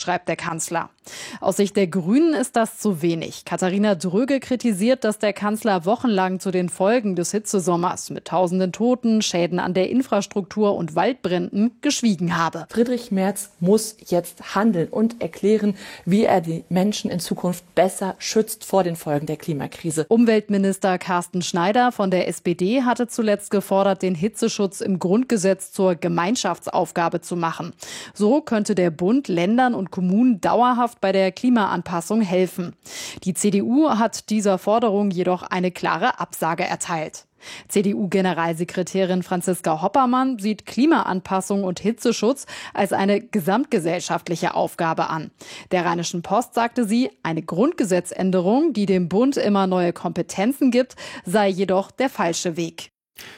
schreibt der Kanzler. Aus Sicht der Grünen ist das zu wenig. Katharina Dröge kritisiert, dass der Kanzler wochenlang zu den Folgen des Hitzesommers mit tausenden Toten, Schäden an der Infrastruktur und Waldbränden geschwiegen habe. Friedrich Merz muss jetzt handeln und erklären, wie er die Menschen in Zukunft besser schützt vor den Folgen der Klimakrise. Umweltminister Carsten Schneider von der SPD hatte zuletzt gefordert, den Hitzeschutz im Grundgesetz zur Gemeinschaftsaufgabe zu machen. So könnte der Bund Ländern und Kommunen dauerhaft bei der Klimaanpassung helfen. Die CDU hat dieser Forderung jedoch eine klare Absage erteilt. CDU-Generalsekretärin Franziska Hoppermann sieht Klimaanpassung und Hitzeschutz als eine gesamtgesellschaftliche Aufgabe an. Der Rheinischen Post sagte sie, eine Grundgesetzänderung, die dem Bund immer neue Kompetenzen gibt, sei jedoch der falsche Weg.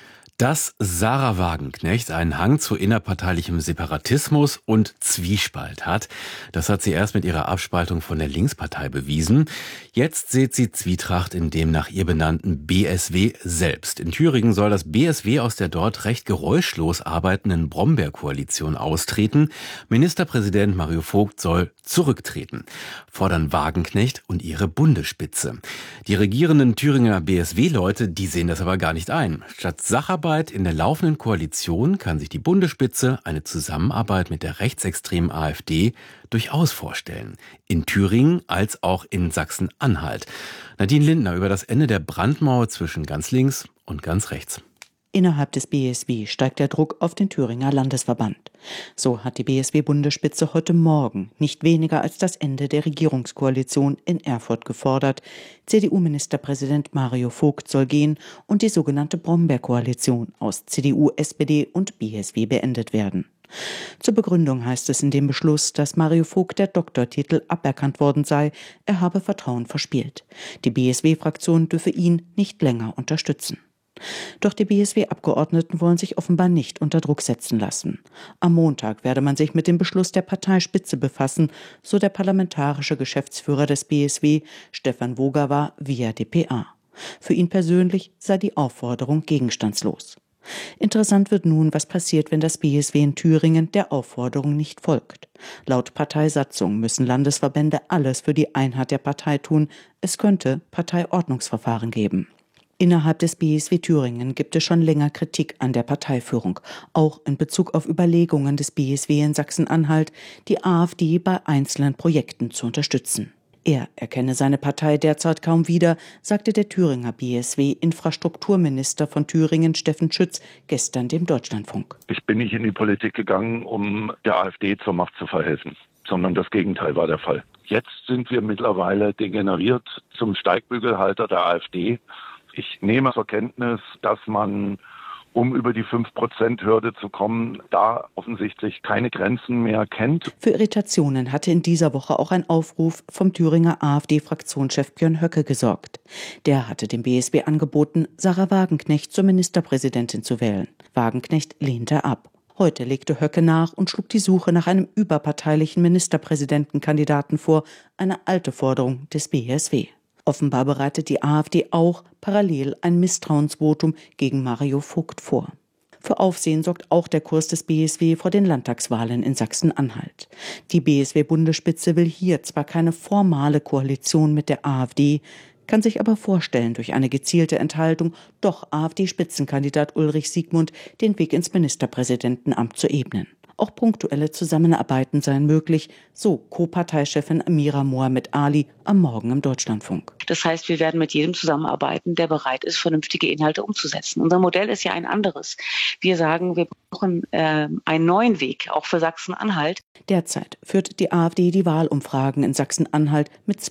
Dass Sahra Wagenknecht einen Hang zu innerparteilichem Separatismus und Zwiespalt hat, das hat sie erst mit ihrer Abspaltung von der Linkspartei bewiesen. Jetzt sieht sie Zwietracht in dem nach ihr benannten BSW selbst. In Thüringen soll das BSW aus der dort recht geräuschlos arbeitenden Brombeer-Koalition austreten. Ministerpräsident Mario Vogt soll zurücktreten, fordern Wagenknecht und ihre Bundesspitze. Die regierenden Thüringer BSW-Leute, die sehen das aber gar nicht ein. Statt Sacharbeit in der laufenden Koalition kann sich die Bundesspitze eine Zusammenarbeit mit der rechtsextremen AfD durchaus vorstellen. In Thüringen als auch in Sachsen-Anhalt. Nadine Lindner über das Ende der Brandmauer zwischen ganz links und ganz rechts. Innerhalb des BSW steigt der Druck auf den Thüringer Landesverband. So hat die BSW-Bundesspitze heute Morgen nicht weniger als das Ende der Regierungskoalition in Erfurt gefordert. CDU-Ministerpräsident Mario Vogt soll gehen und die sogenannte Brombeer-Koalition aus CDU, SPD und BSW beendet werden. Zur Begründung heißt es in dem Beschluss, dass Mario Vogt der Doktortitel aberkannt worden sei. Er habe Vertrauen verspielt. Die BSW-Fraktion dürfe ihn nicht länger unterstützen. Doch die BSW-Abgeordneten wollen sich offenbar nicht unter Druck setzen lassen. Am Montag werde man sich mit dem Beschluss der Parteispitze befassen, so der parlamentarische Geschäftsführer des BSW, Stefan Wogawa, via dpa. Für ihn persönlich sei die Aufforderung gegenstandslos. Interessant wird nun, was passiert, wenn das BSW in Thüringen der Aufforderung nicht folgt. Laut Parteisatzung müssen Landesverbände alles für die Einheit der Partei tun. Es könnte Parteiordnungsverfahren geben. Innerhalb des BSW Thüringen gibt es schon länger Kritik an der Parteiführung, auch in Bezug auf Überlegungen des BSW in Sachsen-Anhalt, die AfD bei einzelnen Projekten zu unterstützen. Er erkenne seine Partei derzeit kaum wieder, sagte der Thüringer BSW-Infrastrukturminister von Thüringen, Steffen Schütz, gestern dem Deutschlandfunk. Ich bin nicht in die Politik gegangen, um der AfD zur Macht zu verhelfen, sondern das Gegenteil war der Fall. Jetzt sind wir mittlerweile degeneriert zum Steigbügelhalter der AfD. Ich nehme zur Kenntnis, dass man, um über die 5%-Hürde zu kommen, da offensichtlich keine Grenzen mehr kennt. Für Irritationen hatte in dieser Woche auch ein Aufruf vom Thüringer AfD-Fraktionschef Björn Höcke gesorgt. Der hatte dem BSW angeboten, Sahra Wagenknecht zur Ministerpräsidentin zu wählen. Wagenknecht lehnte ab. Heute legte Höcke nach und schlug die Suche nach einem überparteilichen Ministerpräsidentenkandidaten vor, eine alte Forderung des BSW. Offenbar bereitet die AfD auch parallel ein Misstrauensvotum gegen Mario Vogt vor. Für Aufsehen sorgt auch der Kurs des BSW vor den Landtagswahlen in Sachsen-Anhalt. Die BSW-Bundesspitze will hier zwar keine formale Koalition mit der AfD, kann sich aber vorstellen, durch eine gezielte Enthaltung doch AfD-Spitzenkandidat Ulrich Siegmund den Weg ins Ministerpräsidentenamt zu ebnen. Auch punktuelle Zusammenarbeiten seien möglich, so Co-Parteichefin Amira Mohamed Ali am Morgen im Deutschlandfunk. Das heißt, wir werden mit jedem zusammenarbeiten, der bereit ist, vernünftige Inhalte umzusetzen. Unser Modell ist ja ein anderes. Wir sagen, wir brauchen einen neuen Weg, auch für Sachsen-Anhalt. Derzeit führt die AfD die Wahlumfragen in Sachsen-Anhalt mit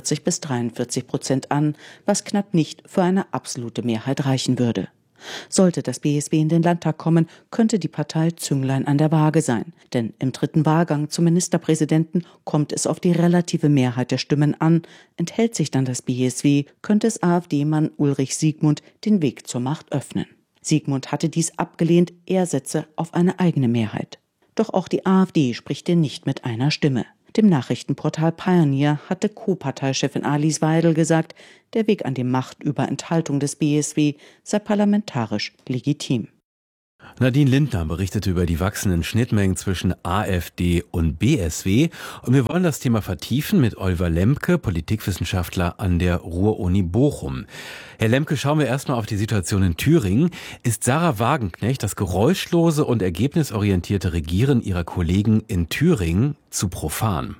42-43% an, was knapp nicht für eine absolute Mehrheit reichen würde. Sollte das BSW in den Landtag kommen, könnte die Partei Zünglein an der Waage sein. Denn im dritten Wahlgang zum Ministerpräsidenten kommt es auf die relative Mehrheit der Stimmen an. Enthält sich dann das BSW, könnte es AfD-Mann Ulrich Siegmund den Weg zur Macht öffnen. Siegmund hatte dies abgelehnt, er setze auf eine eigene Mehrheit. Doch auch die AfD spricht hier nicht mit einer Stimme. Dem Nachrichtenportal Pioneer hatte Co-Parteichefin Alice Weidel gesagt, der Weg an die Macht über Enthaltung des BSW sei parlamentarisch legitim. Nadine Lindner berichtete über die wachsenden Schnittmengen zwischen AfD und BSW. Und wir wollen das Thema vertiefen mit Oliver Lemke, Politikwissenschaftler an der Ruhr-Uni Bochum. Herr Lemke, schauen wir erstmal auf die Situation in Thüringen. Ist Sarah Wagenknecht das geräuschlose und ergebnisorientierte Regieren ihrer Kollegen in Thüringen zu profan?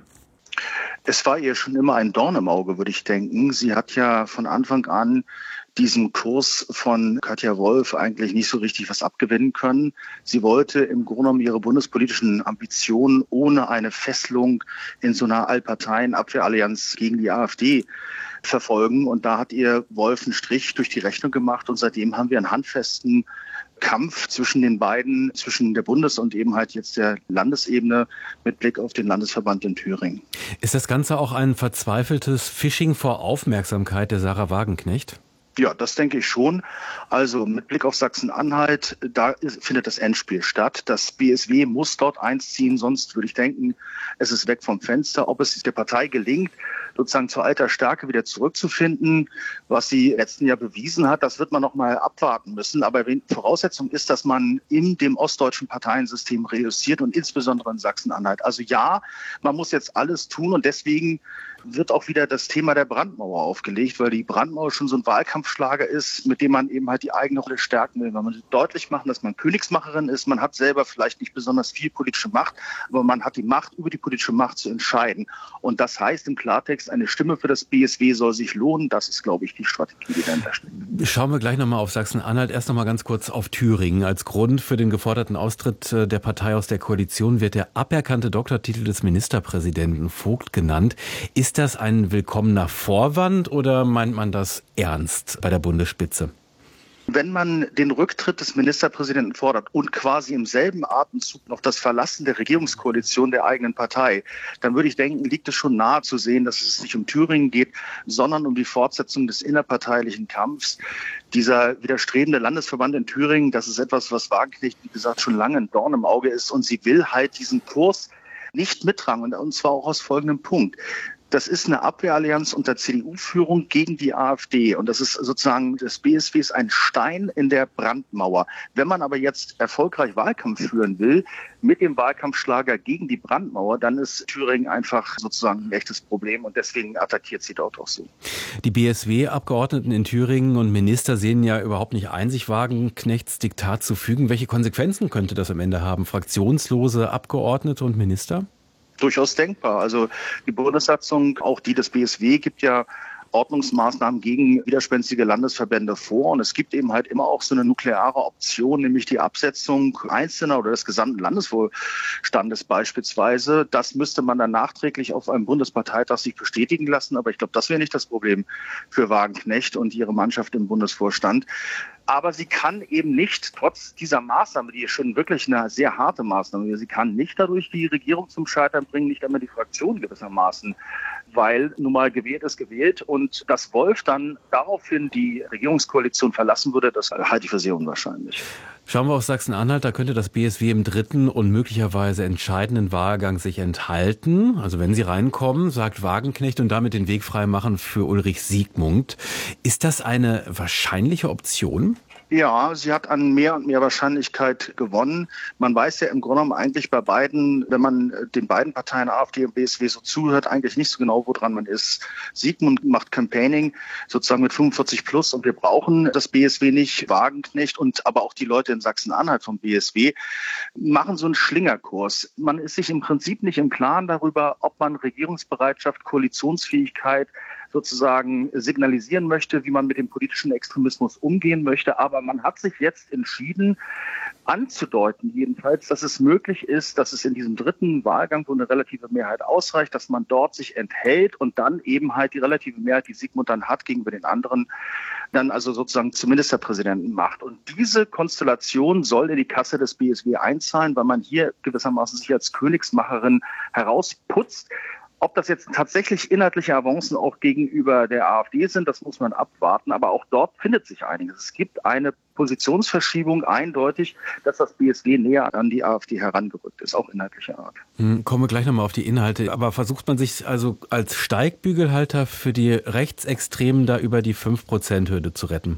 Es war ihr schon immer ein Dorn im Auge, würde ich denken. Sie hat ja von Anfang an diesem Kurs von Katja Wolf eigentlich nicht so richtig was abgewinnen können. Sie wollte im Grunde genommen ihre bundespolitischen Ambitionen ohne eine Fesselung in so einer Allparteien-Abwehrallianz gegen die AfD verfolgen. Und da hat ihr Wolf einen Strich durch die Rechnung gemacht. Und seitdem haben wir einen handfesten Kampf zwischen den beiden, zwischen der Bundes- und eben halt jetzt der Landesebene mit Blick auf den Landesverband in Thüringen. Ist das Ganze auch ein verzweifeltes Phishing vor Aufmerksamkeit der Sarah Wagenknecht? Ja, das denke ich schon. Also mit Blick auf Sachsen-Anhalt, da findet das Endspiel statt. Das BSW muss dort einziehen, sonst würde ich denken, es ist weg vom Fenster. Ob es der Partei gelingt, sozusagen zur alter Stärke wieder zurückzufinden, was sie letzten Jahr bewiesen hat, das wird man noch mal abwarten müssen. Aber Voraussetzung ist, dass man in dem ostdeutschen Parteiensystem reüssiert und insbesondere in Sachsen-Anhalt. Also ja, man muss jetzt alles tun und deswegen wird auch wieder das Thema der Brandmauer aufgelegt, weil die Brandmauer schon so ein Wahlkampfschlager ist, mit dem man eben halt die eigene Rolle stärken will. Man will deutlich machen, dass man Königsmacherin ist. Man hat selber vielleicht nicht besonders viel politische Macht, aber man hat die Macht, über die politische Macht zu entscheiden. Und das heißt im Klartext, eine Stimme für das BSW soll sich lohnen. Das ist, glaube ich, die Strategie, die dahinter steckt. Schauen wir gleich nochmal auf Sachsen-Anhalt. Erst nochmal ganz kurz auf Thüringen. Als Grund für den geforderten Austritt der Partei aus der Koalition wird der aberkannte Doktortitel des Ministerpräsidenten Vogt genannt. Ist das ein willkommener Vorwand oder meint man das ernst bei der Bundesspitze? Wenn man den Rücktritt des Ministerpräsidenten fordert und quasi im selben Atemzug noch das Verlassen der Regierungskoalition der eigenen Partei, dann würde ich denken, liegt es schon nahe zu sehen, dass es nicht um Thüringen geht, sondern um die Fortsetzung des innerparteilichen Kampfs. Dieser widerstrebende Landesverband in Thüringen, das ist etwas, was Wagenknecht, wie gesagt, schon lange ein Dorn im Auge ist. Und sie will halt diesen Kurs nicht mittragen. Und zwar auch aus folgendem Punkt. Das ist eine Abwehrallianz unter CDU-Führung gegen die AfD. Und das ist sozusagen, das BSW ist ein Stein in der Brandmauer. Wenn man aber jetzt erfolgreich Wahlkampf führen will, mit dem Wahlkampfschlager gegen die Brandmauer, dann ist Thüringen einfach sozusagen ein echtes Problem. Und deswegen attackiert sie dort auch so. Die BSW-Abgeordneten in Thüringen und Minister sehen ja überhaupt nicht ein, sich Wagenknechts Diktat zu fügen. Welche Konsequenzen könnte das am Ende haben? Fraktionslose Abgeordnete und Minister? Durchaus denkbar. Also die Bundessatzung, auch die des BSW, gibt ja Ordnungsmaßnahmen gegen widerspenstige Landesverbände vor. Und es gibt eben halt immer auch so eine nukleare Option, nämlich die Absetzung einzelner oder des gesamten Landesvorstandes beispielsweise. Das müsste man dann nachträglich auf einem Bundesparteitag sich bestätigen lassen. Aber ich glaube, das wäre nicht das Problem für Wagenknecht und ihre Mannschaft im Bundesvorstand. Aber sie kann eben nicht, trotz dieser Maßnahme, die ist schon wirklich eine sehr harte Maßnahme, sie kann nicht dadurch die Regierung zum Scheitern bringen, nicht einmal die Fraktion gewissermaßen, weil nun mal gewählt ist gewählt. Und dass Wolf dann daraufhin die Regierungskoalition verlassen würde, das halte ich für sehr unwahrscheinlich. Schauen wir auf Sachsen-Anhalt, da könnte das BSW im dritten und möglicherweise entscheidenden Wahlgang sich enthalten. Also wenn sie reinkommen, sagt Wagenknecht, und damit den Weg frei machen für Ulrich Siegmund. Ist das eine wahrscheinliche Option? Ja, sie hat an mehr und mehr Wahrscheinlichkeit gewonnen. Man weiß ja im Grunde genommen eigentlich bei beiden, wenn man den beiden Parteien AfD und BSW so zuhört, eigentlich nicht so genau, woran man ist. Siegmund macht Campaigning sozusagen mit 45 plus und wir brauchen das BSW nicht. Wagenknecht und aber auch die Leute in Sachsen-Anhalt vom BSW machen so einen Schlingerkurs. Man ist sich im Prinzip nicht im Klaren darüber, ob man Regierungsbereitschaft, Koalitionsfähigkeit sozusagen signalisieren möchte, wie man mit dem politischen Extremismus umgehen möchte. Aber man hat sich jetzt entschieden, anzudeuten jedenfalls, dass es möglich ist, dass es in diesem dritten Wahlgang, wo eine relative Mehrheit ausreicht, dass man dort sich enthält und dann eben halt die relative Mehrheit, die Siegmund dann hat gegenüber den anderen, dann also sozusagen zum Ministerpräsidenten macht. Und diese Konstellation soll in die Kasse des BSW einzahlen, weil man hier gewissermaßen sich als Königsmacherin herausputzt. Ob das jetzt tatsächlich inhaltliche Avancen auch gegenüber der AfD sind, das muss man abwarten. Aber auch dort findet sich einiges. Es gibt eine Positionsverschiebung eindeutig, dass das BSW näher an die AfD herangerückt ist, auch inhaltlicher Art. Kommen wir gleich nochmal auf die Inhalte. Aber versucht man sich also als Steigbügelhalter für die Rechtsextremen da über die 5%-Hürde zu retten?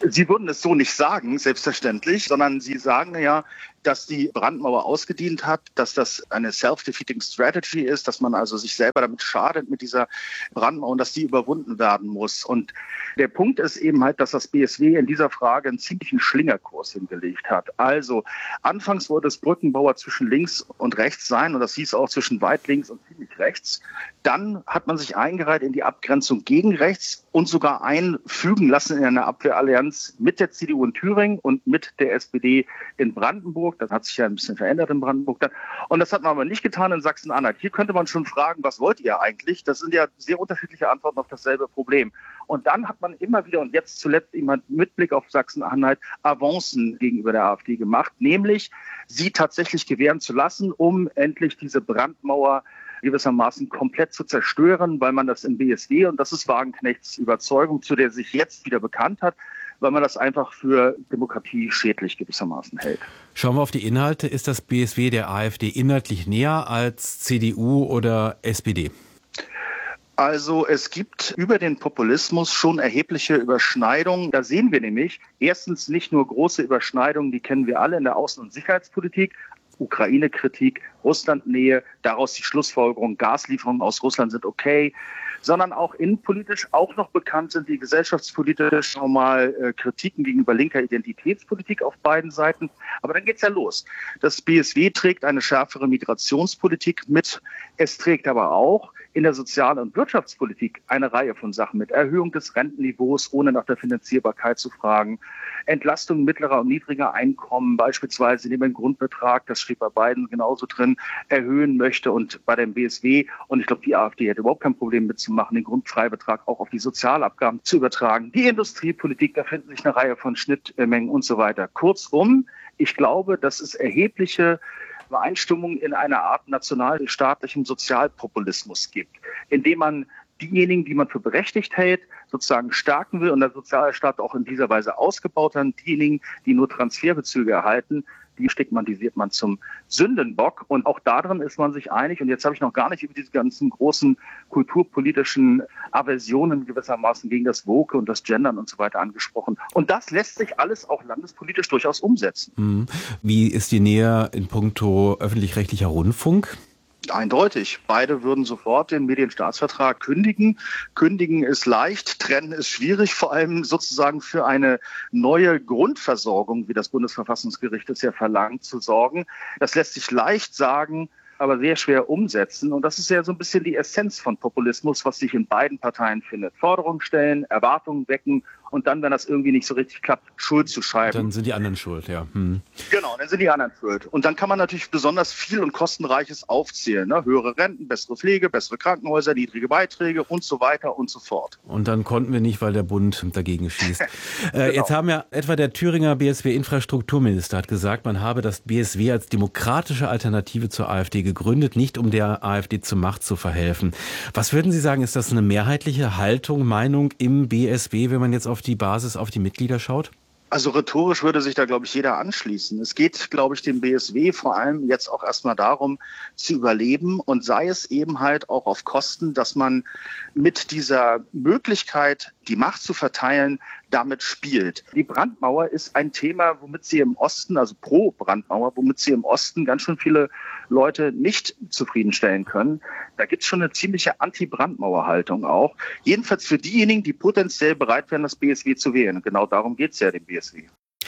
Sie würden es so nicht sagen, selbstverständlich, sondern Sie sagen ja, dass die Brandmauer ausgedient hat, dass das eine self-defeating strategy ist, dass man also sich selber damit schadet mit dieser Brandmauer und dass die überwunden werden muss. Und der Punkt ist eben halt, dass das BSW in dieser Frage einen ziemlichen Schlingerkurs hingelegt hat. Also anfangs wollte es Brückenbauer zwischen links und rechts sein und das hieß auch zwischen weit links und ziemlich rechts. Dann hat man sich eingereiht in die Abgrenzung gegen rechts und sogar einfügen lassen in eine Abwehrallianz mit der CDU in Thüringen und mit der SPD in Brandenburg. Das hat sich ja ein bisschen verändert in Brandenburg dann. Und das hat man aber nicht getan in Sachsen-Anhalt. Hier könnte man schon fragen, was wollt ihr eigentlich? Das sind ja sehr unterschiedliche Antworten auf dasselbe Problem. Und dann hat man immer wieder und jetzt zuletzt immer mit Blick auf Sachsen-Anhalt Avancen gegenüber der AfD gemacht, nämlich sie tatsächlich gewähren zu lassen, um endlich diese Brandmauer gewissermaßen komplett zu zerstören, weil man das im BSW, und das ist Wagenknechts Überzeugung, zu der sich jetzt wieder bekannt hat, weil man das einfach für Demokratie schädlich gewissermaßen hält. Schauen wir auf die Inhalte. Ist das BSW der AfD inhaltlich näher als CDU oder SPD? Also es gibt über den Populismus schon erhebliche Überschneidungen. Da sehen wir nämlich erstens nicht nur große Überschneidungen, die kennen wir alle in der Außen- und Sicherheitspolitik, Ukraine-Kritik, Russland-Nähe, daraus die Schlussfolgerung, Gaslieferungen aus Russland sind okay, sondern auch innenpolitisch auch noch bekannt sind die gesellschaftspolitisch nochmal Kritiken gegenüber linker Identitätspolitik auf beiden Seiten. Aber dann geht's ja los. Das BSW trägt eine schärfere Migrationspolitik mit. Es trägt aber auch in der Sozial- und Wirtschaftspolitik eine Reihe von Sachen mit. Erhöhung des Rentenniveaus, ohne nach der Finanzierbarkeit zu fragen. Entlastung mittlerer und niedriger Einkommen, beispielsweise indem man den Grundbetrag, das steht bei beiden genauso drin, erhöhen möchte und bei dem BSW, und ich glaube, die AfD hätte überhaupt kein Problem mitzumachen, den Grundfreibetrag auch auf die Sozialabgaben zu übertragen. Die Industriepolitik, da finden sich eine Reihe von Schnittmengen und so weiter. Kurzum, ich glaube, dass es erhebliche Übereinstimmung in einer Art nationalstaatlichem Sozialpopulismus gibt, indem man diejenigen, die man für berechtigt hält, sozusagen stärken will und der Sozialstaat auch in dieser Weise ausgebaut hat. Diejenigen, die nur Transferbezüge erhalten, die stigmatisiert man zum Sündenbock. Und auch darin ist man sich einig. Und jetzt habe ich noch gar nicht über diese ganzen großen kulturpolitischen Aversionen gewissermaßen gegen das Woke und das Gendern und so weiter angesprochen. Und das lässt sich alles auch landespolitisch durchaus umsetzen. Wie ist die Nähe in puncto öffentlich-rechtlicher Rundfunk? Eindeutig. Beide würden sofort den Medienstaatsvertrag kündigen. Kündigen ist leicht, trennen ist schwierig, vor allem sozusagen für eine neue Grundversorgung, wie das Bundesverfassungsgericht es ja verlangt, zu sorgen. Das lässt sich leicht sagen, aber sehr schwer umsetzen. Und das ist ja so ein bisschen die Essenz von Populismus, was sich in beiden Parteien findet. Forderungen stellen, Erwartungen wecken und dann, wenn das irgendwie nicht so richtig klappt, Schuld zu schreiben. Dann sind die anderen schuld, ja. Genau, dann sind die anderen schuld. Und dann kann man natürlich besonders viel und kostenreiches aufzählen. Ne? Höhere Renten, bessere Pflege, bessere Krankenhäuser, niedrige Beiträge und so weiter und so fort. Und dann konnten wir nicht, weil der Bund dagegen schießt. Genau. Jetzt haben ja etwa der Thüringer BSW-Infrastrukturminister hat gesagt, man habe das BSW als demokratische Alternative zur AfD gegründet, nicht um der AfD zur Macht zu verhelfen. Was würden Sie sagen, ist das eine mehrheitliche Haltung, Meinung im BSW, wenn man jetzt auf die Basis, auf die Mitglieder schaut? Also rhetorisch würde sich da, glaube ich, jeder anschließen. Es geht, glaube ich, dem BSW vor allem jetzt auch erstmal darum, zu überleben und sei es eben halt auch auf Kosten, dass man mit dieser Möglichkeit, die Macht zu verteilen, damit spielt. Die Brandmauer ist ein Thema, womit sie im Osten, also pro Brandmauer, womit sie im Osten ganz schön viele Leute nicht zufriedenstellen können. Da gibt es schon eine ziemliche Anti-Brandmauer-Haltung auch. Jedenfalls für diejenigen, die potenziell bereit wären, das BSW zu wählen. Und genau darum geht es ja dem BSW.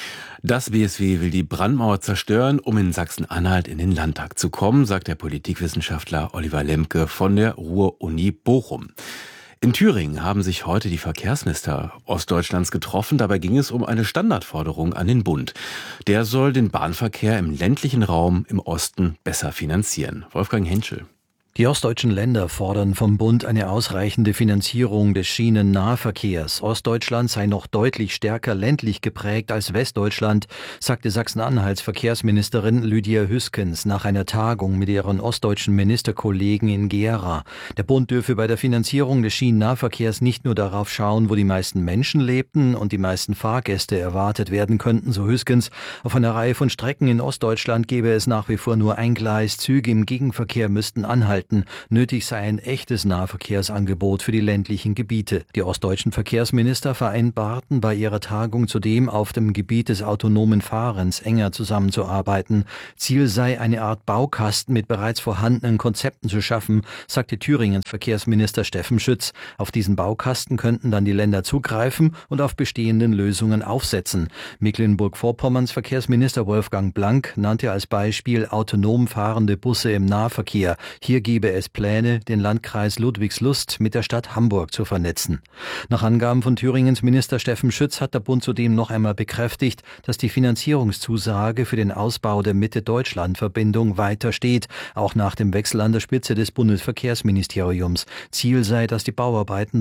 Das BSW will die Brandmauer zerstören, um in Sachsen-Anhalt in den Landtag zu kommen, sagt der Politikwissenschaftler Oliver Lemke von der Ruhr-Uni Bochum. In Thüringen haben sich heute die Verkehrsminister Ostdeutschlands getroffen. Dabei ging es um eine Standardforderung an den Bund. Der soll den Bahnverkehr im ländlichen Raum im Osten besser finanzieren. Wolfgang Henschel. Die ostdeutschen Länder fordern vom Bund eine ausreichende Finanzierung des Schienennahverkehrs. Ostdeutschland sei noch deutlich stärker ländlich geprägt als Westdeutschland, sagte Sachsen-Anhalts Verkehrsministerin Lydia Hüskens nach einer Tagung mit ihren ostdeutschen Ministerkollegen in Gera. Der Bund dürfe bei der Finanzierung des Schienennahverkehrs nicht nur darauf schauen, wo die meisten Menschen lebten und die meisten Fahrgäste erwartet werden könnten, so Hüskens. Auf einer Reihe von Strecken in Ostdeutschland gäbe es nach wie vor nur ein Gleis. Züge im Gegenverkehr müssten anhalten. halten. Nötig sei ein echtes Nahverkehrsangebot für die ländlichen Gebiete. Die ostdeutschen Verkehrsminister vereinbarten bei ihrer Tagung zudem, auf dem Gebiet des autonomen Fahrens enger zusammenzuarbeiten. Ziel sei, eine Art Baukasten mit bereits vorhandenen Konzepten zu schaffen, sagte Thüringens Verkehrsminister Steffen Schütz. Auf diesen Baukasten könnten dann die Länder zugreifen und auf bestehenden Lösungen aufsetzen. Mecklenburg-Vorpommerns Verkehrsminister Wolfgang Blank nannte als Beispiel autonom fahrende Busse im Nahverkehr. Hier gebe es Pläne, den Landkreis Ludwigslust mit der Stadt Hamburg zu vernetzen. Nach Angaben von Thüringens Minister Steffen Schütz hat der Bund zudem noch einmal bekräftigt, dass die Finanzierungszusage für den Ausbau der Mitte-Deutschland-Verbindung weiter steht, auch nach dem Wechsel an der Spitze des Bundesverkehrsministeriums. Ziel sei, dass die Bauarbeiten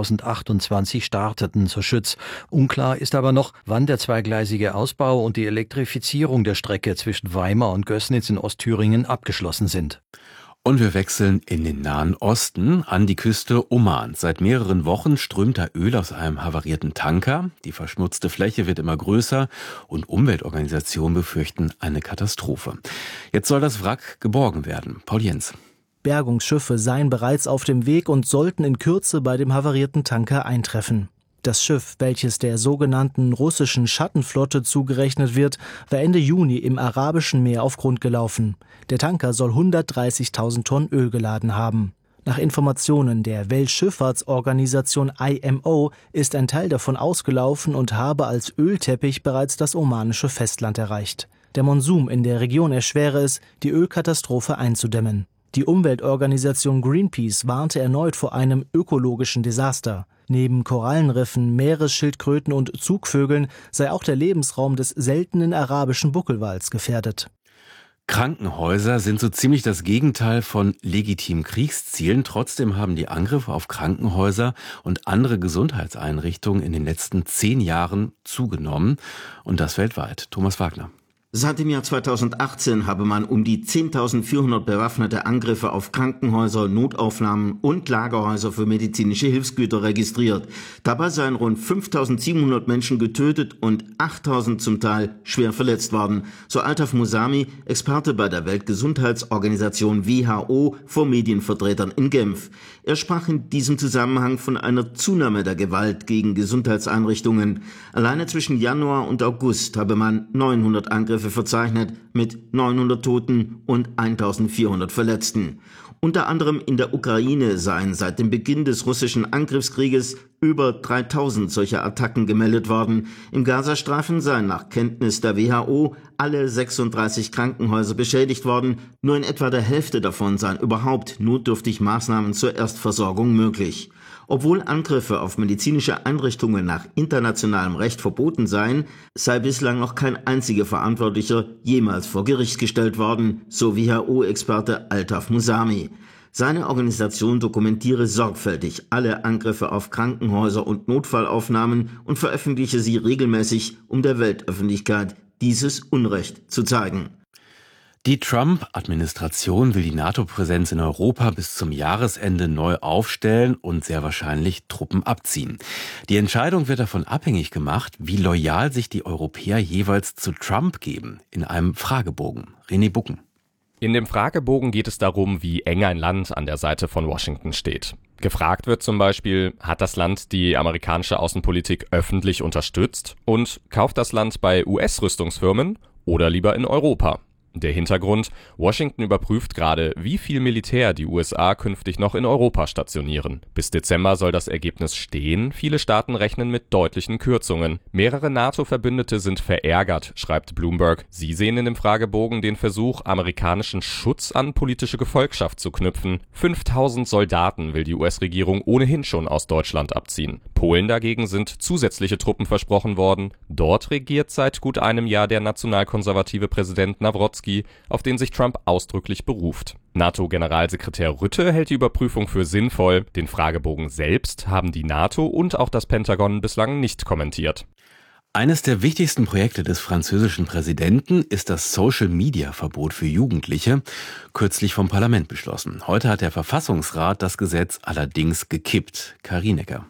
2028 starteten, so Schütz. Unklar ist aber noch, wann der zweigleisige Ausbau und die Elektrifizierung der Strecke zwischen Weimar und Gößnitz in Ostthüringen abgeschlossen sind. Und wir wechseln in den Nahen Osten an die Küste Omans. Seit mehreren Wochen strömt da Öl aus einem havarierten Tanker. Die verschmutzte Fläche wird immer größer und Umweltorganisationen befürchten eine Katastrophe. Jetzt soll das Wrack geborgen werden. Paul Jens. Bergungsschiffe seien bereits auf dem Weg und sollten in Kürze bei dem havarierten Tanker eintreffen. Das Schiff, welches der sogenannten russischen Schattenflotte zugerechnet wird, war Ende Juni im Arabischen Meer auf Grund gelaufen. Der Tanker soll 130.000 Tonnen Öl geladen haben. Nach Informationen der Weltschifffahrtsorganisation IMO ist ein Teil davon ausgelaufen und habe als Ölteppich bereits das omanische Festland erreicht. Der Monsum in der Region erschwere es, die Ölkatastrophe einzudämmen. Die Umweltorganisation Greenpeace warnte erneut vor einem ökologischen Desaster. Neben Korallenriffen, Meeresschildkröten und Zugvögeln sei auch der Lebensraum des seltenen arabischen Buckelwals gefährdet. Krankenhäuser sind so ziemlich das Gegenteil von legitimen Kriegszielen. Trotzdem haben die Angriffe auf Krankenhäuser und andere Gesundheitseinrichtungen in den letzten 10 Jahren zugenommen. Und das weltweit. Thomas Wagner. Seit dem Jahr 2018 habe man um die 10.400 bewaffnete Angriffe auf Krankenhäuser, Notaufnahmen und Lagerhäuser für medizinische Hilfsgüter registriert. Dabei seien rund 5.700 Menschen getötet und 8.000 zum Teil schwer verletzt worden, so Altaf Musami, Experte bei der Weltgesundheitsorganisation WHO, vor Medienvertretern in Genf. Er sprach in diesem Zusammenhang von einer Zunahme der Gewalt gegen Gesundheitseinrichtungen. Alleine zwischen Januar und August habe man 900 Angriffe verzeichnet mit 900 Toten und 1.400 Verletzten. Unter anderem in der Ukraine seien seit dem Beginn des russischen Angriffskrieges über 3.000 solcher Attacken gemeldet worden. Im Gazastreifen seien nach Kenntnis der WHO alle 36 Krankenhäuser beschädigt worden. Nur in etwa der Hälfte davon seien überhaupt notdürftig Maßnahmen zur Erstversorgung möglich. Obwohl Angriffe auf medizinische Einrichtungen nach internationalem Recht verboten seien, sei bislang noch kein einziger Verantwortlicher jemals vor Gericht gestellt worden, so WHO-Experte Altaf Musami. Seine Organisation dokumentiere sorgfältig alle Angriffe auf Krankenhäuser und Notfallaufnahmen und veröffentliche sie regelmäßig, um der Weltöffentlichkeit dieses Unrecht zu zeigen. Die Trump-Administration will die NATO-Präsenz in Europa bis zum Jahresende neu aufstellen und sehr wahrscheinlich Truppen abziehen. Die Entscheidung wird davon abhängig gemacht, wie loyal sich die Europäer jeweils zu Trump geben, in einem Fragebogen. René Bucken. In dem Fragebogen geht es darum, wie eng ein Land an der Seite von Washington steht. Gefragt wird zum Beispiel, hat das Land die amerikanische Außenpolitik öffentlich unterstützt und kauft das Land bei US-Rüstungsfirmen oder lieber in Europa? Der Hintergrund: Washington überprüft gerade, wie viel Militär die USA künftig noch in Europa stationieren. Bis Dezember soll das Ergebnis stehen. Viele Staaten rechnen mit deutlichen Kürzungen. Mehrere NATO-Verbündete sind verärgert, schreibt Bloomberg. Sie sehen in dem Fragebogen den Versuch, amerikanischen Schutz an politische Gefolgschaft zu knüpfen. 5.000 Soldaten will die US-Regierung ohnehin schon aus Deutschland abziehen. Polen dagegen sind zusätzliche Truppen versprochen worden. Dort regiert seit gut einem Jahr der nationalkonservative Präsident Nawrocki, auf den sich Trump ausdrücklich beruft. NATO-Generalsekretär Rutte hält die Überprüfung für sinnvoll. Den Fragebogen selbst haben die NATO und auch das Pentagon bislang nicht kommentiert. Eines der wichtigsten Projekte des französischen Präsidenten ist das Social-Media-Verbot für Jugendliche, kürzlich vom Parlament beschlossen. Heute hat der Verfassungsrat das Gesetz allerdings gekippt. Karin Ecker.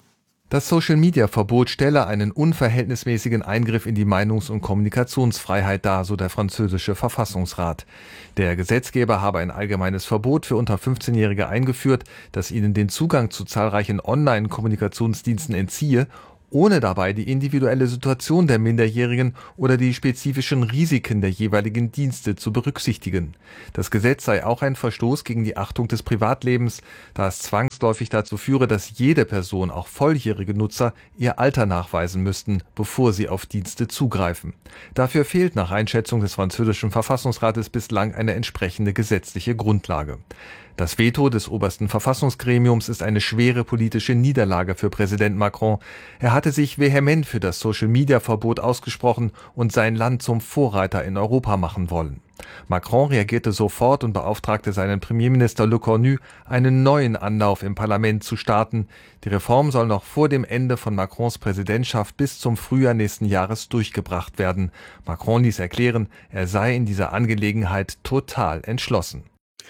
Das Social-Media-Verbot stelle einen unverhältnismäßigen Eingriff in die Meinungs- und Kommunikationsfreiheit dar, so der französische Verfassungsrat. Der Gesetzgeber habe ein allgemeines Verbot für unter 15-Jährige eingeführt, das ihnen den Zugang zu zahlreichen Online-Kommunikationsdiensten entziehe, ohne dabei die individuelle Situation der Minderjährigen oder die spezifischen Risiken der jeweiligen Dienste zu berücksichtigen. Das Gesetz sei auch ein Verstoß gegen die Achtung des Privatlebens, da es zwangsläufig dazu führe, dass jede Person, auch volljährige Nutzer, ihr Alter nachweisen müssten, bevor sie auf Dienste zugreifen. Dafür fehlt nach Einschätzung des französischen Verfassungsrates bislang eine entsprechende gesetzliche Grundlage. Das Veto des obersten Verfassungsgremiums ist eine schwere politische Niederlage für Präsident Macron. Er hatte sich vehement für das Social-Media-Verbot ausgesprochen und sein Land zum Vorreiter in Europa machen wollen. Macron reagierte sofort und beauftragte seinen Premierminister Le Cornu, einen neuen Anlauf im Parlament zu starten. Die Reform soll noch vor dem Ende von Macrons Präsidentschaft bis zum Frühjahr nächsten Jahres durchgebracht werden. Macron ließ erklären, er sei in dieser Angelegenheit total entschlossen.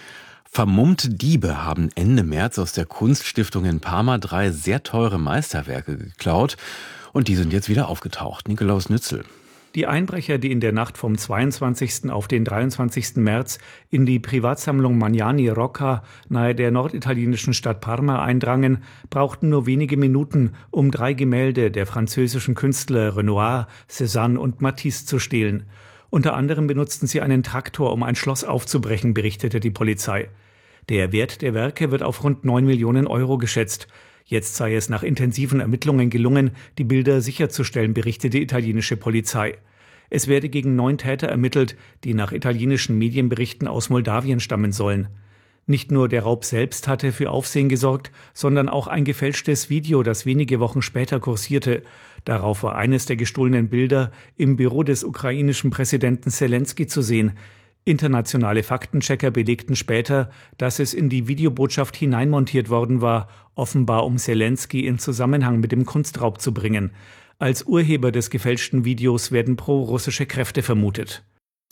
Vermummte Diebe haben Ende März aus der Kunststiftung in Parma 3 sehr teure Meisterwerke geklaut und die sind jetzt wieder aufgetaucht. Nikolaus Nützel. Die Einbrecher, die in der Nacht vom 22. auf den 23. März in die Privatsammlung Magnani Rocca nahe der norditalienischen Stadt Parma eindrangen, brauchten nur wenige Minuten, um 3 Gemälde der französischen Künstler Renoir, Cézanne und Matisse zu stehlen. Unter anderem benutzten sie einen Traktor, um ein Schloss aufzubrechen, berichtete die Polizei. Der Wert der Werke wird auf rund 9 Millionen Euro geschätzt. Jetzt sei es nach intensiven Ermittlungen gelungen, die Bilder sicherzustellen, berichtete die italienische Polizei. Es werde gegen 9 Täter ermittelt, die nach italienischen Medienberichten aus Moldawien stammen sollen. Nicht nur der Raub selbst hatte für Aufsehen gesorgt, sondern auch ein gefälschtes Video, das wenige Wochen später kursierte. Darauf war eines der gestohlenen Bilder im Büro des ukrainischen Präsidenten Selenskyj zu sehen. Internationale Faktenchecker belegten später, dass es in die Videobotschaft hineinmontiert worden war, offenbar um Selenskyj in Zusammenhang mit dem Kunstraub zu bringen. Als Urheber des gefälschten Videos werden pro-russische Kräfte vermutet.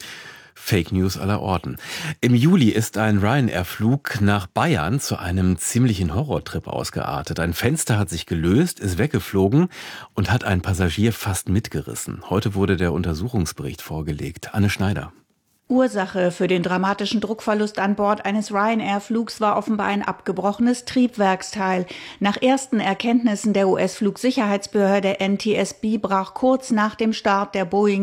Fake News aller Orten. Im Juli ist ein Ryanair-Flug nach Bayern zu einem ziemlichen Horrortrip ausgeartet. Ein Fenster hat sich gelöst, ist weggeflogen und hat einen Passagier fast mitgerissen. Heute wurde der Untersuchungsbericht vorgelegt. Anne Schneider. Ursache für den dramatischen Druckverlust an Bord eines Ryanair-Flugs war offenbar ein abgebrochenes Triebwerksteil. Nach ersten Erkenntnissen der US-Flugsicherheitsbehörde NTSB brach kurz nach dem Start der Boeing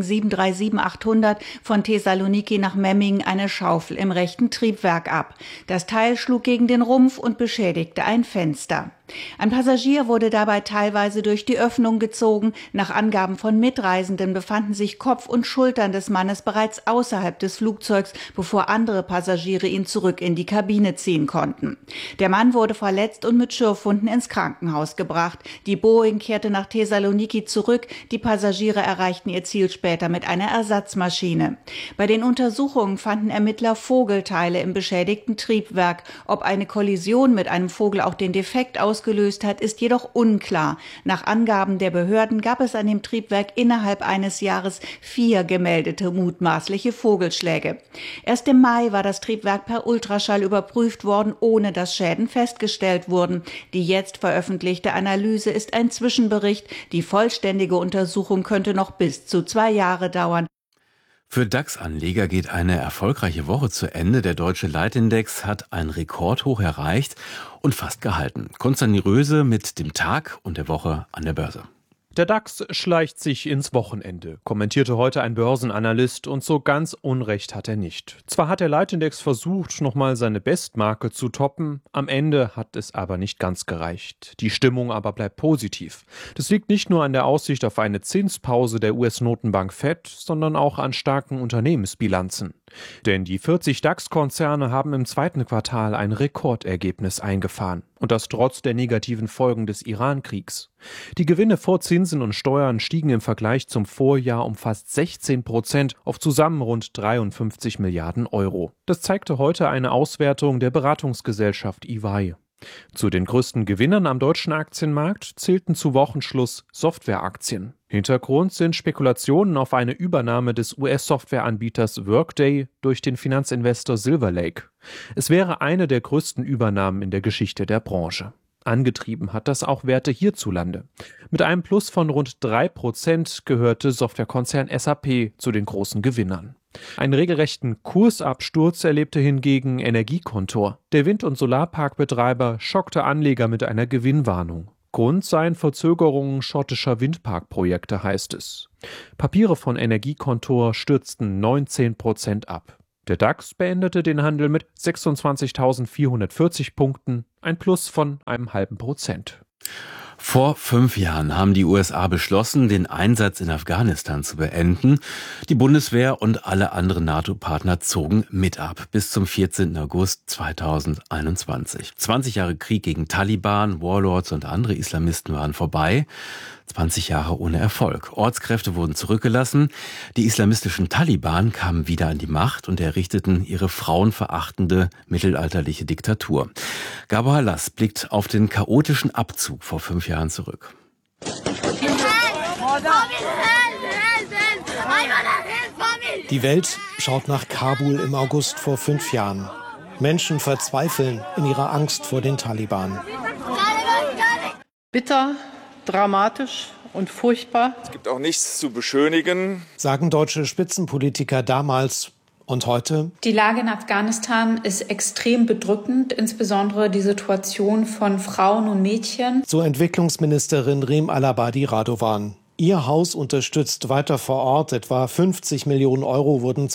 737-800 von Thessaloniki nach Memmingen eine Schaufel im rechten Triebwerk ab. Das Teil schlug gegen den Rumpf und beschädigte ein Fenster. Ein Passagier wurde dabei teilweise durch die Öffnung gezogen. Nach Angaben von Mitreisenden befanden sich Kopf und Schultern des Mannes bereits außerhalb des Flugzeugs, bevor andere Passagiere ihn zurück in die Kabine ziehen konnten. Der Mann wurde verletzt und mit Schürfwunden ins Krankenhaus gebracht. Die Boeing kehrte nach Thessaloniki zurück. Die Passagiere erreichten ihr Ziel später mit einer Ersatzmaschine. Bei den Untersuchungen fanden Ermittler Vogelteile im beschädigten Triebwerk. Ob eine Kollision mit einem Vogel auch den Defekt ausgelöst hat, ist jedoch unklar. Nach Angaben der Behörden gab es an dem Triebwerk innerhalb eines Jahres 4 gemeldete mutmaßliche Vogelschläge. Erst im Mai war das Triebwerk per Ultraschall überprüft worden, ohne dass Schäden festgestellt wurden. Die jetzt veröffentlichte Analyse ist ein Zwischenbericht. Die vollständige Untersuchung könnte noch bis zu 2 Jahre dauern. Für DAX-Anleger geht eine erfolgreiche Woche zu Ende. Der deutsche Leitindex hat ein Rekordhoch erreicht und fast gehalten. Konstantin Röse mit dem Tag und der Woche an der Börse. Der DAX schleicht sich ins Wochenende, kommentierte heute ein Börsenanalyst, und so ganz Unrecht hat er nicht. Zwar hat der Leitindex versucht, nochmal seine Bestmarke zu toppen, am Ende hat es aber nicht ganz gereicht. Die Stimmung aber bleibt positiv. Das liegt nicht nur an der Aussicht auf eine Zinspause der US-Notenbank Fed, sondern auch an starken Unternehmensbilanzen. Denn die 40 DAX-Konzerne haben im 2. Quartal ein Rekordergebnis eingefahren. Und das trotz der negativen Folgen des Iran-Kriegs. Die Gewinne vor Zinsen und Steuern stiegen im Vergleich zum Vorjahr um fast 16% auf zusammen rund 53 Milliarden Euro. Das zeigte heute eine Auswertung der Beratungsgesellschaft EY. Zu den größten Gewinnern am deutschen Aktienmarkt zählten zu Wochenschluss Softwareaktien. Hintergrund sind Spekulationen auf eine Übernahme des US-Softwareanbieters Workday durch den Finanzinvestor Silver Lake. Es wäre eine der größten Übernahmen in der Geschichte der Branche. Angetrieben hat das auch Werte hierzulande. Mit einem Plus von rund 3% gehörte Softwarekonzern SAP zu den großen Gewinnern. Einen regelrechten Kursabsturz erlebte hingegen Energiekontor. Der Wind- und Solarparkbetreiber schockte Anleger mit einer Gewinnwarnung. Grund seien Verzögerungen schottischer Windparkprojekte, heißt es. Papiere von Energiekontor stürzten 19% ab. Der DAX beendete den Handel mit 26.440 Punkten, ein Plus von 0,5%. Vor 5 Jahren haben die USA beschlossen, den Einsatz in Afghanistan zu beenden. Die Bundeswehr und alle anderen NATO-Partner zogen mit ab bis zum 14. August 2021. 20 Jahre Krieg gegen Taliban, Warlords und andere Islamisten waren vorbei. 20 Jahre ohne Erfolg. Ortskräfte wurden zurückgelassen. Die islamistischen Taliban kamen wieder an die Macht und errichteten ihre frauenverachtende mittelalterliche Diktatur. Gabor Halas blickt auf den chaotischen Abzug vor 5 Jahren zurück. Die Welt schaut nach Kabul im August vor 5 Jahren. Menschen verzweifeln in ihrer Angst vor den Taliban. Bitter, dramatisch und furchtbar. Es gibt auch nichts zu beschönigen, sagen deutsche Spitzenpolitiker damals. Und heute? Die Lage in Afghanistan ist extrem bedrückend, insbesondere die Situation von Frauen und Mädchen. So Entwicklungsministerin Rem Al-Abadi Radovan. Ihr Haus unterstützt weiter vor Ort. Etwa 50 Millionen Euro wurden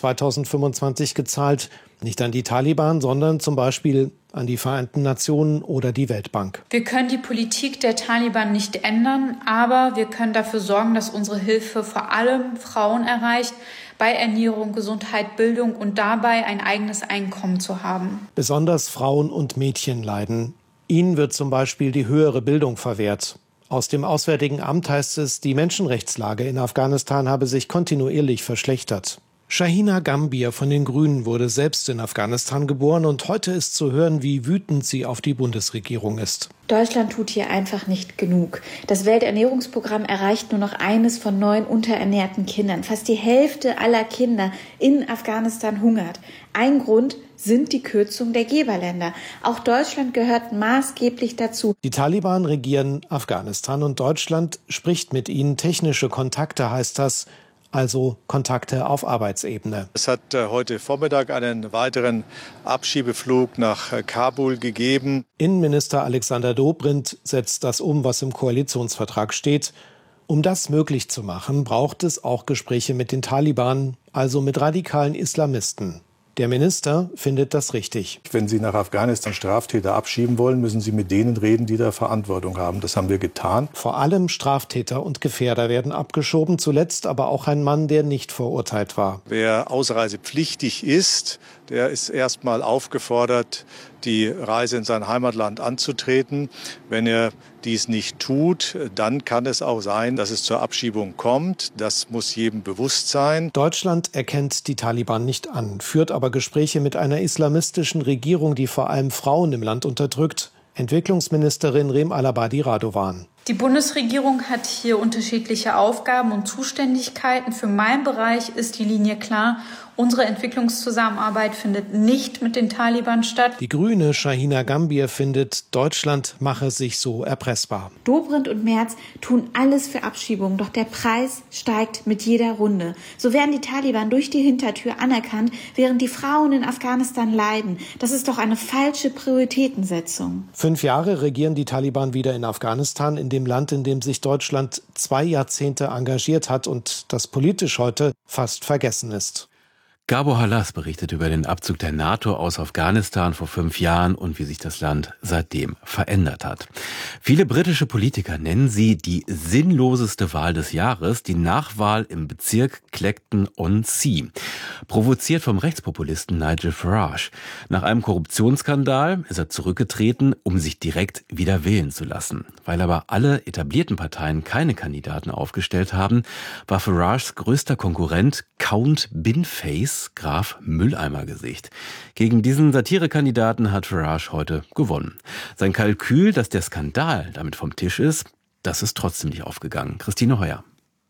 2025 gezahlt. Nicht an die Taliban, sondern zum Beispiel an die Vereinten Nationen oder die Weltbank. Wir können die Politik der Taliban nicht ändern, aber wir können dafür sorgen, dass unsere Hilfe vor allem Frauen erreicht, bei Ernährung, Gesundheit, Bildung und dabei ein eigenes Einkommen zu haben. Besonders Frauen und Mädchen leiden. Ihnen wird zum Beispiel die höhere Bildung verwehrt. Aus dem Auswärtigen Amt heißt es, die Menschenrechtslage in Afghanistan habe sich kontinuierlich verschlechtert. Shahina Gambir von den Grünen wurde selbst in Afghanistan geboren und heute ist zu hören, wie wütend sie auf die Bundesregierung ist. Deutschland tut hier einfach nicht genug. Das Welternährungsprogramm erreicht nur noch eines von 9 unterernährten Kindern. Fast die Hälfte aller Kinder in Afghanistan hungert. Ein Grund sind die Kürzungen der Geberländer. Auch Deutschland gehört maßgeblich dazu. Die Taliban regieren Afghanistan und Deutschland spricht mit ihnen. Technische Kontakte heißt das. Also Kontakte auf Arbeitsebene. Es hat heute Vormittag einen weiteren Abschiebeflug nach Kabul gegeben. Innenminister Alexander Dobrindt setzt das um, was im Koalitionsvertrag steht. Um das möglich zu machen, braucht es auch Gespräche mit den Taliban, also mit radikalen Islamisten. Der Minister findet das richtig. Wenn Sie nach Afghanistan Straftäter abschieben wollen, müssen Sie mit denen reden, die da Verantwortung haben. Das haben wir getan. Vor allem Straftäter und Gefährder werden abgeschoben, zuletzt aber auch ein Mann, der nicht verurteilt war. Wer ausreisepflichtig ist, der ist erstmal aufgefordert, die Reise in sein Heimatland anzutreten. Wenn er dies nicht tut, dann kann es auch sein, dass es zur Abschiebung kommt. Das muss jedem bewusst sein. Deutschland erkennt die Taliban nicht an, führt aber Gespräche mit einer islamistischen Regierung, die vor allem Frauen im Land unterdrückt. Entwicklungsministerin Rem Al-Abadi Radovan. Die Bundesregierung hat hier unterschiedliche Aufgaben und Zuständigkeiten. Für meinen Bereich ist die Linie klar. Unsere Entwicklungszusammenarbeit findet nicht mit den Taliban statt. Die Grüne Shahina Gambir findet, Deutschland mache sich so erpressbar. Dobrindt und Merz tun alles für Abschiebung, doch der Preis steigt mit jeder Runde. So werden die Taliban durch die Hintertür anerkannt, während die Frauen in Afghanistan leiden. Das ist doch eine falsche Prioritätensetzung. 5 Jahre regieren die Taliban wieder in Afghanistan, in dem Land, in dem sich Deutschland 2 Jahrzehnte engagiert hat und das politisch heute fast vergessen ist. Gabor Halas berichtet über den Abzug der NATO aus Afghanistan vor 5 Jahren und wie sich das Land seitdem verändert hat. Viele britische Politiker nennen sie die sinnloseste Wahl des Jahres, die Nachwahl im Bezirk Clacton-on-Sea. Provoziert vom Rechtspopulisten Nigel Farage. Nach einem Korruptionsskandal ist er zurückgetreten, um sich direkt wieder wählen zu lassen. Weil aber alle etablierten Parteien keine Kandidaten aufgestellt haben, war Farages größter Konkurrent Count Binface, Graf Mülleimergesicht. Gegen diesen Satirekandidaten hat Farage heute gewonnen. Sein Kalkül, dass der Skandal damit vom Tisch ist, das ist trotzdem nicht aufgegangen. Christine Heuer.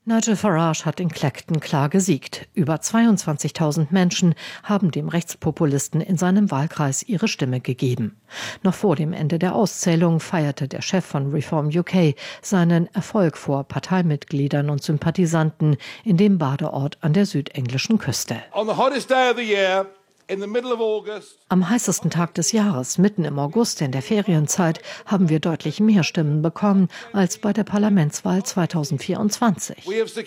Nigel Farage hat in Clacton klar gesiegt. Über 22.000 Menschen haben dem Rechtspopulisten in seinem Wahlkreis ihre Stimme gegeben. Noch vor dem Ende der Auszählung feierte der Chef von Reform UK seinen Erfolg vor Parteimitgliedern und Sympathisanten in dem Badeort an der südenglischen Küste. Am heißesten Tag des Jahres, mitten im August in der Ferienzeit, haben wir deutlich mehr Stimmen bekommen als bei der Parlamentswahl 2024.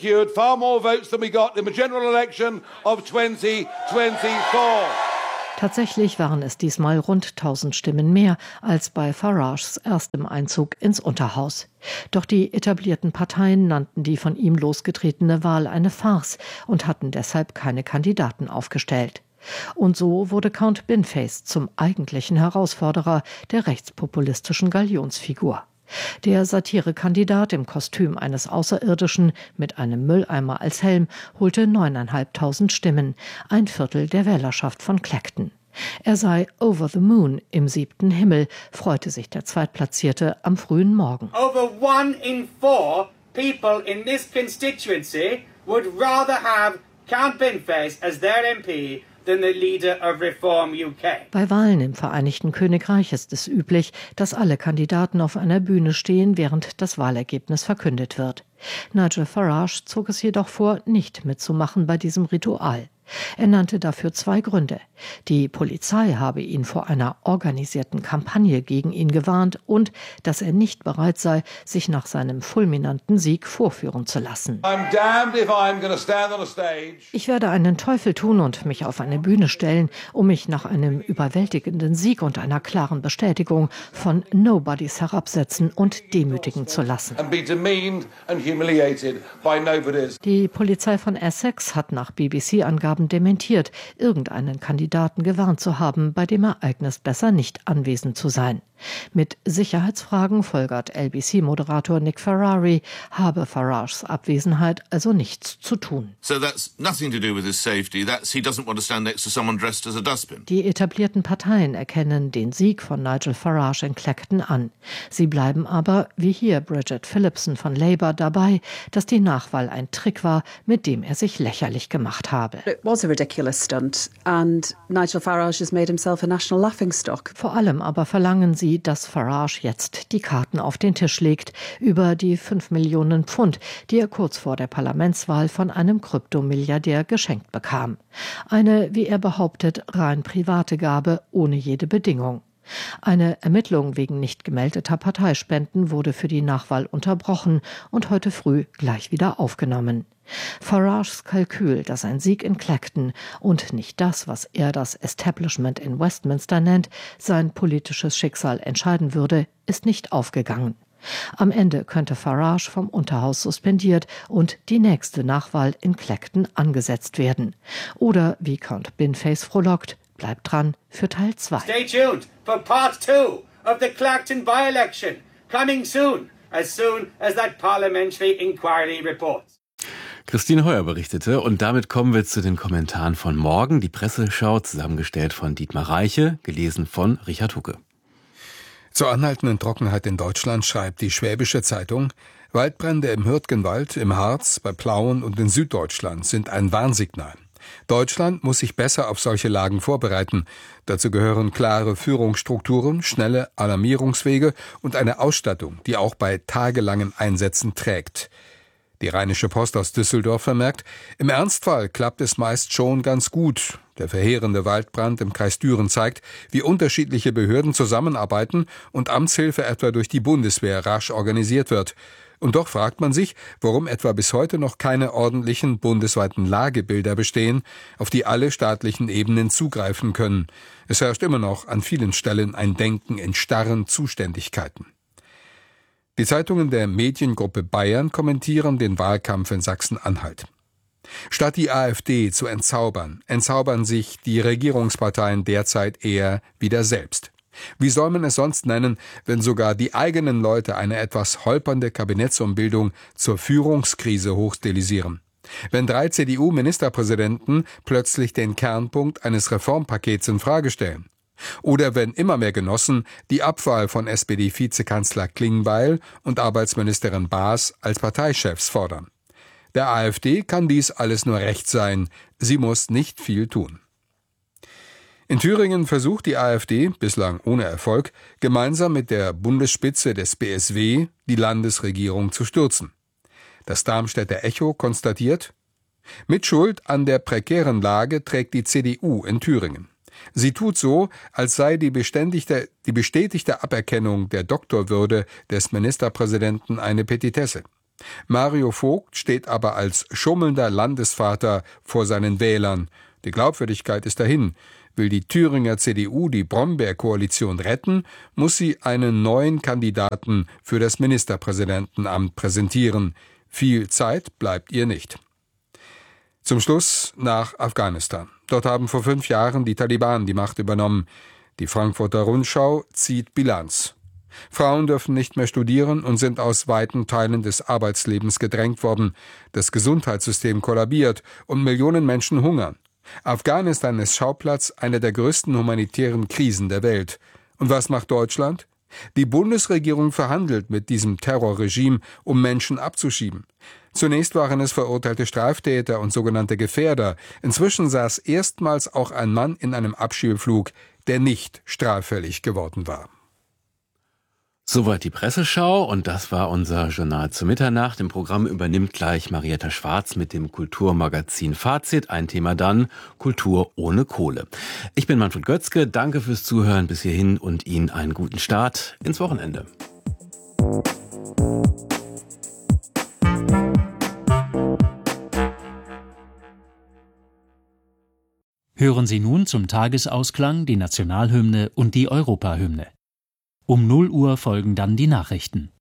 Tatsächlich waren es diesmal rund 1000 Stimmen mehr als bei Farages erstem Einzug ins Unterhaus. Doch die etablierten Parteien nannten die von ihm losgetretene Wahl eine Farce und hatten deshalb keine Kandidaten aufgestellt. Und so wurde Count Binface zum eigentlichen Herausforderer der rechtspopulistischen Galionsfigur. Der Satirekandidat im Kostüm eines Außerirdischen mit einem Mülleimer als Helm holte 9.500 Stimmen, ein Viertel der Wählerschaft von Clacton. Er sei over the moon, im 7. Himmel, freute sich der Zweitplatzierte am frühen Morgen. Over 1 in 4 people in this constituency would rather have Count Binface as their MP than the leader of Reform UK. Bei Wahlen im Vereinigten Königreich ist es üblich, dass alle Kandidaten auf einer Bühne stehen, während das Wahlergebnis verkündet wird. Nigel Farage zog es jedoch vor, nicht mitzumachen bei diesem Ritual. Er nannte dafür 2 Gründe. Die Polizei habe ihn vor einer organisierten Kampagne gegen ihn gewarnt und dass er nicht bereit sei, sich nach seinem fulminanten Sieg vorführen zu lassen. Ich werde einen Teufel tun und mich auf eine Bühne stellen, um mich nach einem überwältigenden Sieg und einer klaren Bestätigung von Nobodies herabsetzen und demütigen zu lassen. Die Polizei von Essex hat nach BBC-Angaben dementiert, irgendeinen Kandidaten gewarnt zu haben, bei dem Ereignis besser nicht anwesend zu sein. Mit Sicherheitsfragen folgert LBC-Moderator Nick Ferrari, habe Farages Abwesenheit also nichts zu tun. Die etablierten Parteien erkennen den Sieg von Nigel Farage in Clacton an. Sie bleiben aber, wie hier Bridget Phillipson von Labour, dabei, dass die Nachwahl ein Trick war, mit dem er sich lächerlich gemacht habe. Vor allem aber verlangen sie, dass Farage jetzt die Karten auf den Tisch legt über die 5 Millionen Pfund, die er kurz vor der Parlamentswahl von einem Kryptomilliardär geschenkt bekam. Eine, wie er behauptet, rein private Gabe ohne jede Bedingung. Eine Ermittlung wegen nicht gemeldeter Parteispenden wurde für die Nachwahl unterbrochen und heute früh gleich wieder aufgenommen. Farages Kalkül, dass ein Sieg in Clacton und nicht das, was er das Establishment in Westminster nennt, sein politisches Schicksal entscheiden würde, ist nicht aufgegangen. Am Ende könnte Farage vom Unterhaus suspendiert und die nächste Nachwahl in Clacton angesetzt werden. Oder, wie Count Binface frohlockt, bleibt dran für Teil 2. Stay tuned for part 2 of the Clacton by-election, coming soon as that parliamentary inquiry reports. Christine Heuer berichtete und damit kommen wir zu den Kommentaren von morgen. Die Presseschau, zusammengestellt von Dietmar Reiche, gelesen von Richard Hucke. Zur anhaltenden Trockenheit in Deutschland schreibt die Schwäbische Zeitung: Waldbrände im Hürtgenwald, im Harz, bei Plauen und in Süddeutschland sind ein Warnsignal. Deutschland muss sich besser auf solche Lagen vorbereiten. Dazu gehören klare Führungsstrukturen, schnelle Alarmierungswege und eine Ausstattung, die auch bei tagelangen Einsätzen trägt. Die Rheinische Post aus Düsseldorf vermerkt, im Ernstfall klappt es meist schon ganz gut. Der verheerende Waldbrand im Kreis Düren zeigt, wie unterschiedliche Behörden zusammenarbeiten und Amtshilfe etwa durch die Bundeswehr rasch organisiert wird. Und doch fragt man sich, warum etwa bis heute noch keine ordentlichen bundesweiten Lagebilder bestehen, auf die alle staatlichen Ebenen zugreifen können. Es herrscht immer noch an vielen Stellen ein Denken in starren Zuständigkeiten. Die Zeitungen der Mediengruppe Bayern kommentieren den Wahlkampf in Sachsen-Anhalt. Statt die AfD zu entzaubern sich die Regierungsparteien derzeit eher wieder selbst. Wie soll man es sonst nennen, wenn sogar die eigenen Leute eine etwas holpernde Kabinettsumbildung zur Führungskrise hochstilisieren? Wenn 3 CDU-Ministerpräsidenten plötzlich den Kernpunkt eines Reformpakets in Frage stellen? Oder wenn immer mehr Genossen die Abwahl von SPD-Vizekanzler Klingbeil und Arbeitsministerin Baas als Parteichefs fordern? Der AfD kann dies alles nur recht sein. Sie muss nicht viel tun. In Thüringen versucht die AfD, bislang ohne Erfolg, gemeinsam mit der Bundesspitze des BSW die Landesregierung zu stürzen. Das Darmstädter Echo konstatiert: Mitschuld an der prekären Lage trägt die CDU in Thüringen. Sie tut so, als sei die bestätigte Aberkennung der Doktorwürde des Ministerpräsidenten eine Petitesse. Mario Vogt steht aber als schummelnder Landesvater vor seinen Wählern. Die Glaubwürdigkeit ist dahin. Will die Thüringer CDU die Brombeer-Koalition retten, muss sie einen neuen Kandidaten für das Ministerpräsidentenamt präsentieren. Viel Zeit bleibt ihr nicht. Zum Schluss nach Afghanistan. Dort haben vor 5 Jahren die Taliban die Macht übernommen. Die Frankfurter Rundschau zieht Bilanz. Frauen dürfen nicht mehr studieren und sind aus weiten Teilen des Arbeitslebens gedrängt worden. Das Gesundheitssystem kollabiert und Millionen Menschen hungern. Afghanistan ist Schauplatz einer der größten humanitären Krisen der Welt. Und was macht Deutschland? Die Bundesregierung verhandelt mit diesem Terrorregime, um Menschen abzuschieben. Zunächst waren es verurteilte Straftäter und sogenannte Gefährder. Inzwischen saß erstmals auch ein Mann in einem Abschiebeflug, der nicht straffällig geworden war. Soweit die Presseschau und das war unser Journal zur Mitternacht. Im Programm übernimmt gleich Marietta Schwarz mit dem Kulturmagazin Fazit. Ein Thema dann: Kultur ohne Kohle. Ich bin Manfred Götzke, danke fürs Zuhören bis hierhin und Ihnen einen guten Start ins Wochenende. Hören Sie nun zum Tagesausklang die Nationalhymne und die Europahymne. Um 0 Uhr folgen dann die Nachrichten.